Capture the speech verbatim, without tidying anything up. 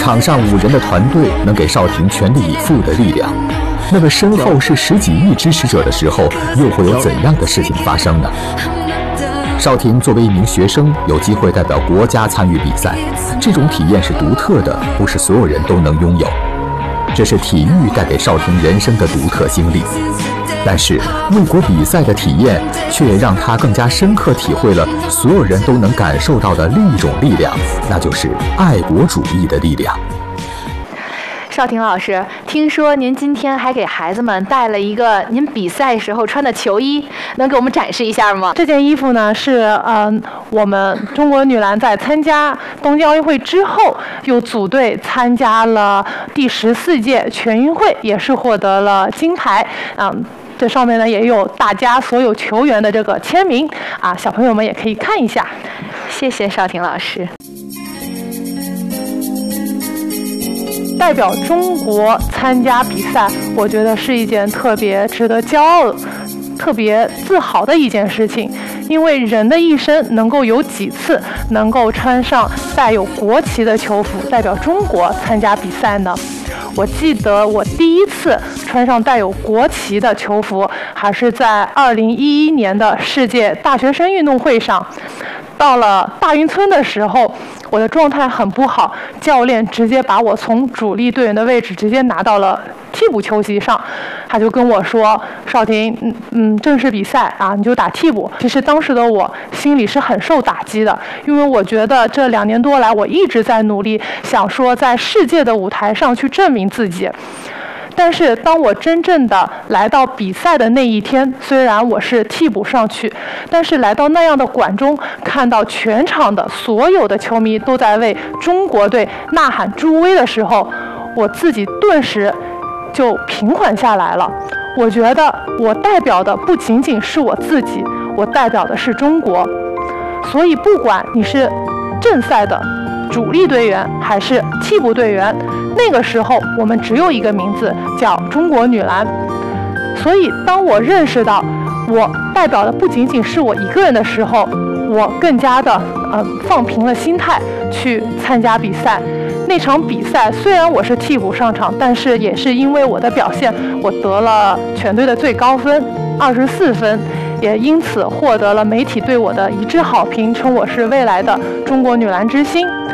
场上五人的团队能给邵婷全力以赴的力量，那么身后是十几亿支持者的时候，又会有怎样的事情发生呢？邵婷作为一名学生，有机会代表国家参与比赛，这种体验是独特的，不是所有人都能拥有。这是体育带给邵婷人生的独特经历。但是为国比赛的体验，却也让她更加深刻体会了所有人都能感受到的另一种力量，那就是爱国主义的力量。 邵婷老师，听说您今天还给孩子们带了一个您比赛时候穿的球衣，能给我们展示一下吗？ 这件衣服呢是呃我们中国女篮在参加东京奥运会之后，又组队参加了第十四届全运会，也是获得了金牌。嗯，这上面呢也有大家所有球员的这个签名啊，小朋友们也可以看一下。 谢谢邵婷老师。 代表中国参加比赛，我觉得是一件特别值得骄傲、特别自豪的一件事情。因为人的一生能够有几次能够穿上带有国旗的球服，代表中国参加比赛呢？我记得我第一次穿上带有国旗的球服，还是在二零一一年的世界大学生运动会上。到了大运村的时候，我的状态很不好，教练直接把我从主力队员的位置直接拿到了替补球席上，他就跟我说：“邵婷，嗯嗯，正式比赛啊，你就打替补。”其实当时的我心里是很受打击的，因为我觉得这两年多来我一直在努力，想说在世界的舞台上去证明自己。但是当我真正的来到比赛的那一天，虽然我是替补上去，但是来到那样的馆中，看到全场的所有的球迷都在为中国队呐喊助威的时候，我自己顿时就平缓下来了。我觉得我代表的不仅仅是我自己，我代表的是中国。所以不管你是正赛的主力队员还是替补队员，那个时候我们只有一个名字，叫中国女篮。所以当我认识到我代表的不仅仅是我一个人的时候，我更加的呃放平了心态去参加比赛。那场比赛虽然我是替补上场，但是也是因为我的表现，我得了全队的最高分二十四分，也因此获得了媒体对我的一致好评，称我是未来的中国女篮之星。